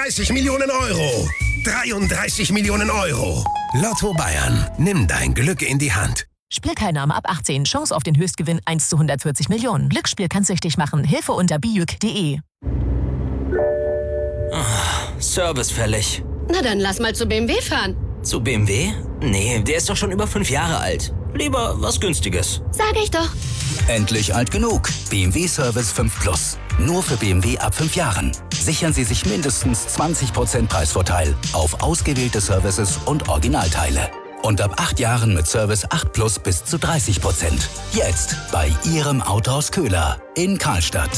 33 Millionen Euro. 33 Millionen Euro. Lotto Bayern. Nimm dein Glück in die Hand. Spielteilnahme ab 18. Chance auf den Höchstgewinn 1 zu 140 Millionen. Glücksspiel kann süchtig machen. Hilfe unter biüc.de. Service fällig. Na dann lass mal zu BMW fahren. Zu BMW? Nee, der ist doch schon über 5 Jahre alt. Lieber was Günstiges. Sag ich doch. Endlich alt genug. BMW Service 5 Plus. Nur für BMW ab 5 Jahren. Sichern Sie sich mindestens 20% Preisvorteil auf ausgewählte Services und Originalteile. Und ab 8 Jahren mit Service 8 Plus bis zu 30%. Jetzt bei Ihrem Autohaus Köhler in Karlstadt.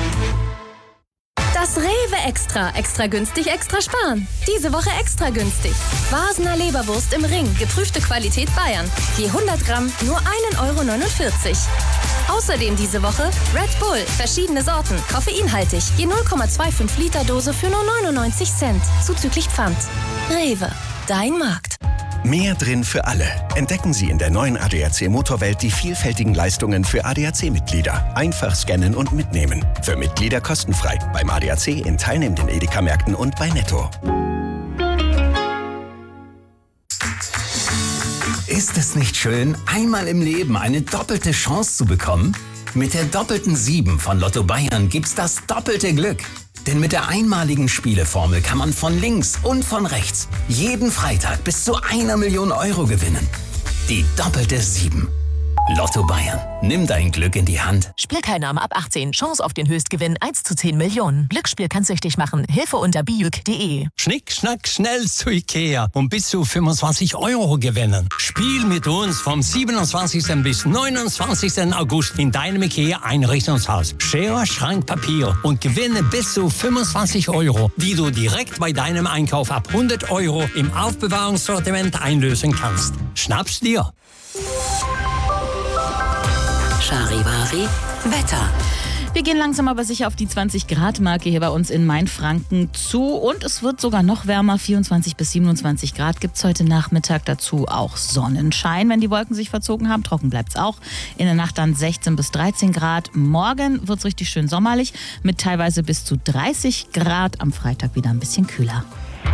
Das Rewe Extra. Extra günstig, extra sparen. Diese Woche extra günstig. Wasner Leberwurst im Ring. Geprüfte Qualität Bayern. Je 100 Gramm nur 1,49 €. Außerdem diese Woche Red Bull. Verschiedene Sorten. Koffeinhaltig. Je 0,25 Liter Dose für nur 99 Cent. Zuzüglich Pfand. Rewe. Dein Markt. Mehr drin für alle. Entdecken Sie in der neuen ADAC Motorwelt die vielfältigen Leistungen für ADAC-Mitglieder. Einfach scannen und mitnehmen. Für Mitglieder kostenfrei. Beim ADAC in teilnehmenden Edeka-Märkten und bei Netto. Ist es nicht schön, einmal im Leben eine doppelte Chance zu bekommen? Mit der doppelten 7 von Lotto Bayern gibt's das doppelte Glück. Denn mit der einmaligen Spieleformel kann man von links und von rechts jeden Freitag bis zu 1 Million Euro gewinnen. Die doppelte 7. Lotto Bayern. Nimm dein Glück in die Hand. Spielteilnahme ab 18. Chance auf den Höchstgewinn 1 zu 10 Millionen. Glücksspiel kann süchtig machen. Hilfe unter biüc.de. Schnick, schnack, schnell zu Ikea und bis zu 25 Euro gewinnen. Spiel mit uns vom 27. bis 29. August in deinem Ikea-Einrichtungshaus. Schere, Schrank, Papier und gewinne bis zu 25 Euro, die du direkt bei deinem Einkauf ab 100 Euro im Aufbewahrungssortiment einlösen kannst. Schnapp's dir! Charivari Wetter. Wir gehen langsam aber sicher auf die 20-Grad-Marke hier bei uns in Mainfranken zu. Und es wird sogar noch wärmer. 24 bis 27 Grad gibt es heute Nachmittag. Dazu auch Sonnenschein, wenn die Wolken sich verzogen haben. Trocken bleibt es auch. In der Nacht dann 16 bis 13 Grad. Morgen wird es richtig schön sommerlich mit teilweise bis zu 30 Grad. Am Freitag wieder ein bisschen kühler.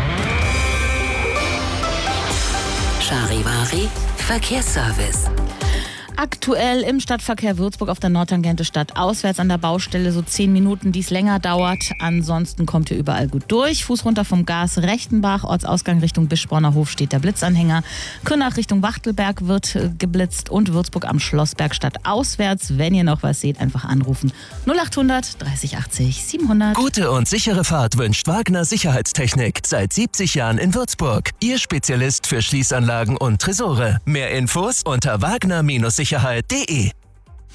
Charivari Verkehrsservice. Aktuell im Stadtverkehr Würzburg auf der Nordtangente stadtauswärts an der Baustelle so 10 Minuten, die es länger dauert. Ansonsten kommt ihr überall gut durch. Fuß runter vom Gas Rechtenbach, Ortsausgang Richtung Bischborner Hof steht der Blitzanhänger. Kürnach Richtung Wachtelberg wird geblitzt und Würzburg am Schlossberg stadtauswärts. Wenn ihr noch was seht, einfach anrufen. 0800 30 80 700. Gute und sichere Fahrt wünscht Wagner Sicherheitstechnik. Seit 70 Jahren in Würzburg. Ihr Spezialist für Schließanlagen und Tresore. Mehr Infos unter wagner-sicherheit.de.